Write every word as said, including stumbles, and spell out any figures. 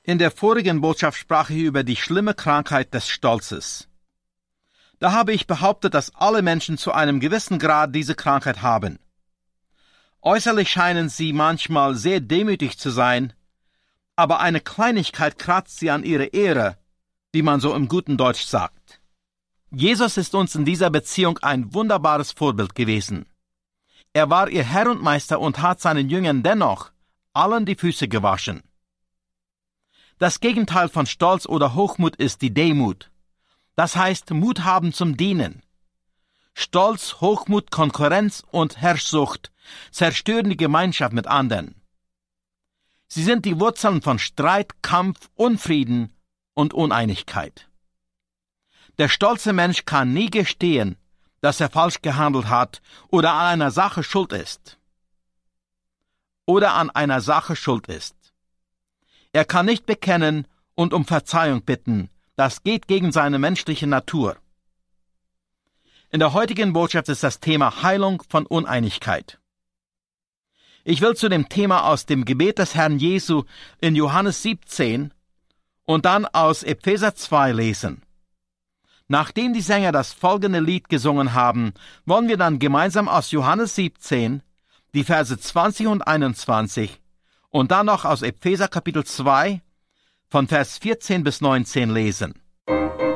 In der vorigen Botschaft sprach ich über die schlimme Krankheit des Stolzes. Da habe ich behauptet, dass alle Menschen zu einem gewissen Grad diese Krankheit haben. Äußerlich scheinen sie manchmal sehr demütig zu sein, aber eine Kleinigkeit kratzt sie an ihre Ehre, wie man so im guten Deutsch sagt. Jesus ist uns in dieser Beziehung ein wunderbares Vorbild gewesen. Er war ihr Herr und Meister und hat seinen Jüngern dennoch allen die Füße gewaschen. Das Gegenteil von Stolz oder Hochmut ist die Demut. Das heißt, Mut haben zum Dienen. Stolz, Hochmut, Konkurrenz und Herrschsucht zerstören die Gemeinschaft mit anderen. Sie sind die Wurzeln von Streit, Kampf, Unfrieden und Uneinigkeit. Der stolze Mensch kann nie gestehen, dass er falsch gehandelt hat oder an einer Sache schuld ist. Oder an einer Sache schuld ist. Er kann nicht bekennen und um Verzeihung bitten. Das geht gegen seine menschliche Natur. In der heutigen Botschaft ist das Thema Heilung von Uneinigkeit. Ich will zu dem Thema aus dem Gebet des Herrn Jesu in Johannes siebzehn und dann aus Epheser zwei lesen. Nachdem die Sänger das folgende Lied gesungen haben, wollen wir dann gemeinsam aus Johannes siebzehn die Verse zwanzig und einundzwanzig und dann noch aus Epheser Kapitel zwei von Vers vierzehn bis neunzehn lesen.